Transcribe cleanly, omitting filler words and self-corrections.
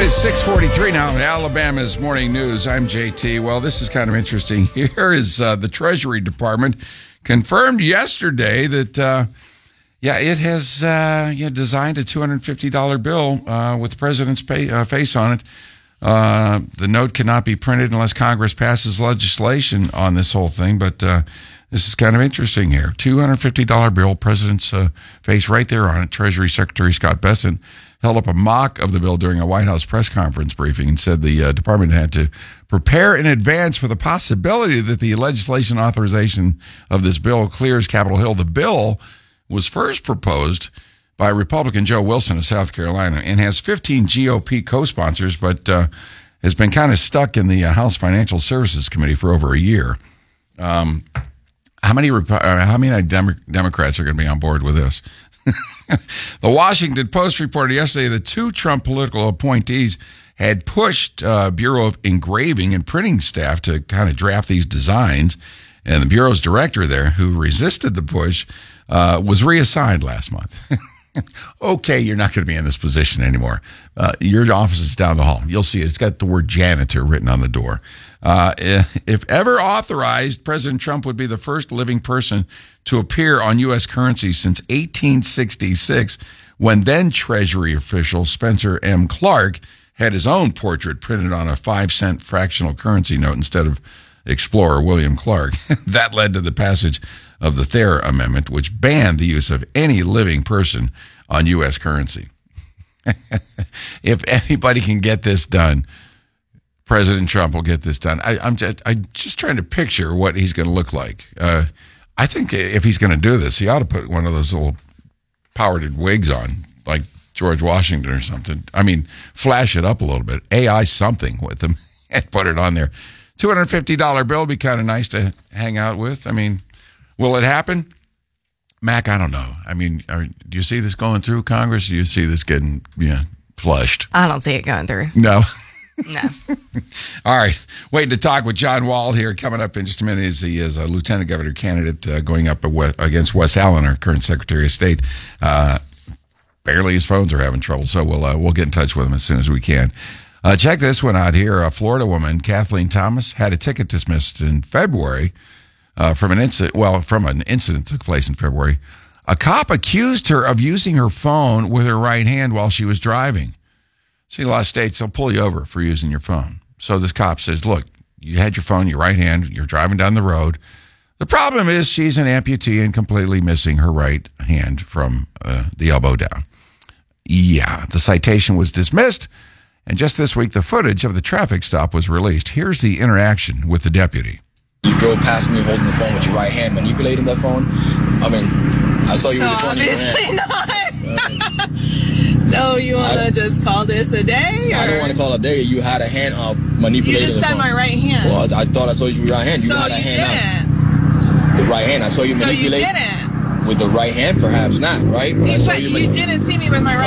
is 6:43 now. Alabama's morning news. I'm JT. Well, this is kind of interesting. Here is the Treasury Department confirmed yesterday that, it has designed a $250 bill with the president's face on it. The note cannot be printed unless Congress passes legislation on this whole thing, but this is kind of interesting here. $250 bill, president's face right there on it. Treasury Secretary Scott Bessent held up a mock of the bill during a White House press conference briefing and said the department had to prepare in advance for the possibility that the legislation authorization of this bill clears Capitol Hill. The bill was first proposed by Republican Joe Wilson of South Carolina and has 15 GOP co-sponsors, but has been kind of stuck in the House Financial Services Committee for over a year. How many Democrats are going to be on board with this? The Washington Post reported yesterday that two Trump political appointees had pushed Bureau of Engraving and Printing staff to kind of draft these designs, and the Bureau's director there, who resisted the push, was reassigned last month. Okay, you're not going to be in this position anymore. Your office is down the hall. You'll see it. It's got the word janitor written on the door. If ever authorized, President Trump would be the first living person to appear on U.S. currency since 1866, when then Treasury official Spencer M. Clark had his own portrait printed on a 5-cent fractional currency note instead of explorer William Clark. That led to the passage of the Thayer Amendment, which banned the use of any living person on U.S. currency. If anybody can get this done, President Trump will get this done. I'm just trying to picture what he's going to look like. I think if he's going to do this, he ought to put one of those little powered wigs on, like George Washington or something. I mean, flash it up a little bit. AI something with him and put it on there. $250 bill would be kind of nice to hang out with. I mean, will it happen? Mac, I don't know. I mean, do you see this going through Congress? Do you see this getting flushed? I don't see it going through. No. No. All right. Waiting to talk with John Wall here. Coming up in just a minute is he is a lieutenant governor candidate going up against Wes Allen, our current Secretary of State. Barely his phones are having trouble, so we'll get in touch with him as soon as we can. Check this one out here. A Florida woman, Kathleen Thomas, had a ticket dismissed in February from an incident that took place in February. A cop accused her of using her phone with her right hand while she was driving. See, a lot of states, they'll pull you over for using your phone. So this cop says, look, you had your phone in your right hand, you're driving down the road. The problem is she's an amputee and completely missing her right hand from the elbow down. Yeah, the citation was dismissed, and just this week, the footage of the traffic stop was released. Here's the interaction with the deputy. You drove past me holding the phone with your right hand, manipulating that phone. I mean, I saw you with the phone in your hand. Not. So you want to just call this a day? Or? I don't want to call it a day. You had a hand manipulating. You just said my right hand. Well, I thought I saw you with your right hand. You so had a you hand didn't. out. The right hand. I saw you manipulate. So you didn't. With the right hand, perhaps not, right? But I saw you didn't see me with my right